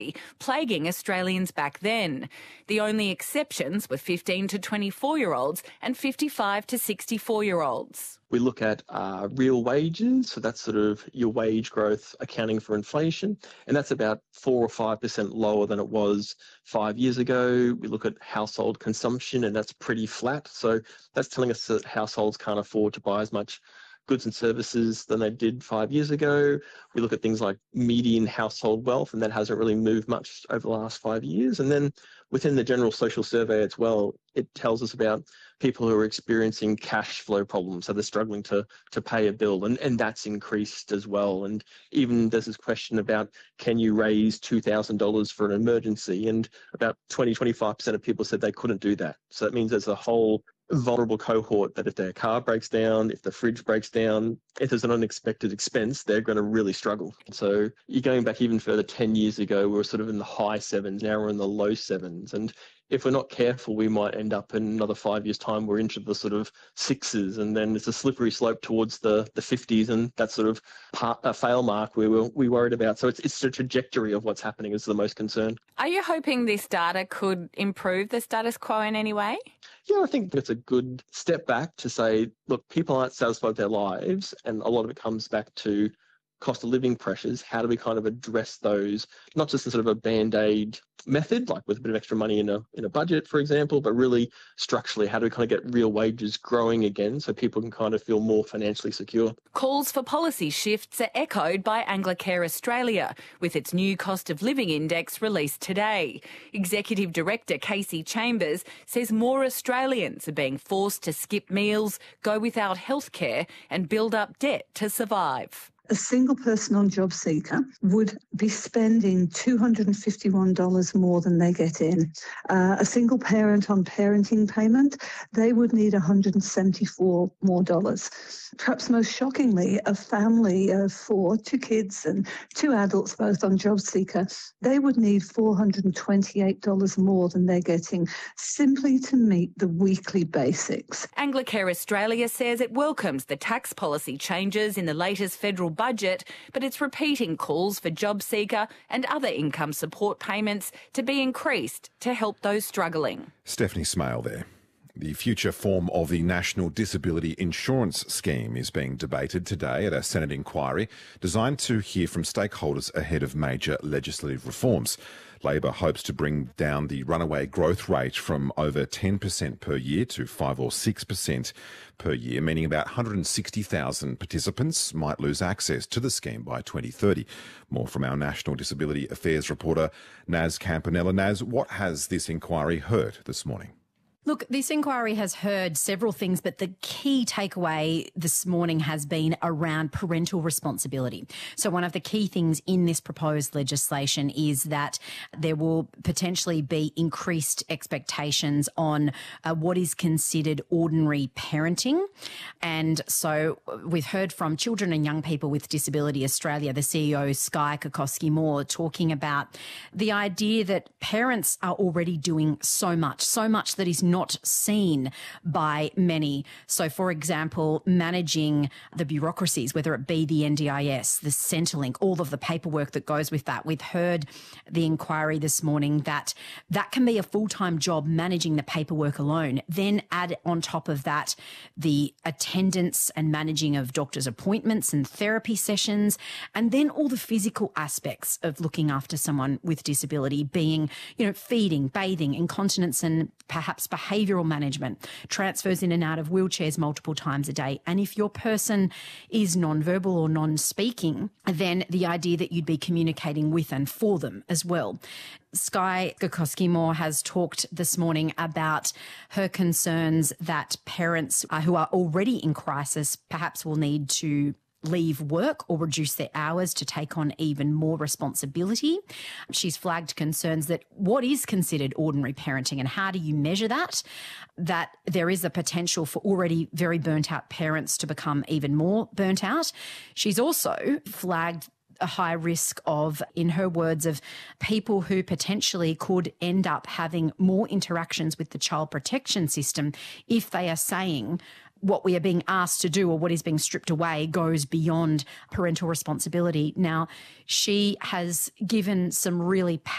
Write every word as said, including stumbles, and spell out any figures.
plaguing Australians back then. The only exceptions were fifteen to twenty-four-year-olds and fifty-five to sixty-four-year-olds. We look at uh, real wages, so that's sort of your wage growth accounting for inflation, and that's about four or five percent lower than it was five years ago. We look at household consumption, and that's pretty flat. So that's telling us that households can't afford to buy as much goods and services than they did five years ago. We look at things like median household wealth, and that hasn't really moved much over the last five years. And then within the general social survey as well, it tells us about people who are experiencing cash flow problems, so they're struggling to to pay a bill, and, and that's increased as well. And even there's this question about, can you raise two thousand dollars for an emergency? And about twenty, twenty-five percent of people said they couldn't do that. So that means there's a whole vulnerable cohort that if their car breaks down, if the fridge breaks down, if there's an unexpected expense, they're going to really struggle. So you're going back even further, ten years ago, we were sort of in the high sevens, now we're in the low sevens. And if we're not careful, we might end up in another five years' time, we're into the sort of sixes, and then it's a slippery slope towards the, the fifties, and that sort of part, a fail mark we were we worried about. So it's, it's the trajectory of what's happening is the most concern. Are you hoping this data could improve the status quo in any way? Yeah, I think it's a good step back to say, look, people aren't satisfied with their lives, and a lot of it comes back to cost of living pressures. How do we kind of address those, not just in sort of a band-aid method, like with a bit of extra money in a in a budget, for example, but really structurally, how do we kind of get real wages growing again so people can kind of feel more financially secure? Calls for policy shifts are echoed by Anglicare Australia, with its new cost of living index released today. Executive Director Casey Chambers says more Australians are being forced to skip meals, go without healthcare and build up debt to survive. A single person on JobSeeker would be spending two hundred fifty-one dollars more than they get in. Uh, a single parent on parenting payment, they would need one hundred seventy-four more dollars. Perhaps most shockingly, a family of four, two kids and two adults, both on JobSeeker, they would need four hundred twenty-eight dollars more than they're getting simply to meet the weekly basics. Anglicare Australia says it welcomes the tax policy changes in the latest federal budget, but it's repeating calls for JobSeeker and other income support payments to be increased to help those struggling. Stephanie Smale there. The future form of the National Disability Insurance Scheme is being debated today at a Senate inquiry designed to hear from stakeholders ahead of major legislative reforms. Labor hopes to bring down the runaway growth rate from over ten percent per year to five or six percent per year, meaning about one hundred sixty thousand participants might lose access to the scheme by twenty thirty. More from our National Disability Affairs reporter, Naz Campanella. Naz, what has this inquiry heard this morning? Look, this inquiry has heard several things, but the key takeaway this morning has been around parental responsibility. So one of the key things in this proposed legislation is that there will potentially be increased expectations on uh, what is considered ordinary parenting. And so we've heard from Children and Young People with Disability Australia, the C E O, Skye Kokoski-Moore, talking about the idea that parents are already doing so much, so much that is not seen by many. So, for example, managing the bureaucracies, whether it be the N D I S, the Centrelink, all of the paperwork that goes with that. We've heard the inquiry this morning that that can be a full-time job, managing the paperwork alone. Then add on top of that the attendance and managing of doctors' appointments and therapy sessions, and then all the physical aspects of looking after someone with disability, being, you know, feeding, bathing, incontinence and perhaps behavioural management, transfers in and out of wheelchairs multiple times a day. And if your person is non-verbal or non-speaking, then the idea that you'd be communicating with and for them as well. Skye Kokoski-Moore has talked this morning about her concerns that parents uh, who are already in crisis perhaps will need to leave work or reduce their hours to take on even more responsibility. She's flagged concerns that what is considered ordinary parenting and how do you measure that, that there is a potential for already very burnt out parents to become even more burnt out. She's also flagged a high risk of, in her words, of people who potentially could end up having more interactions with the child protection system if they are saying what we are being asked to do or what is being stripped away goes beyond parental responsibility. Now, she has given some really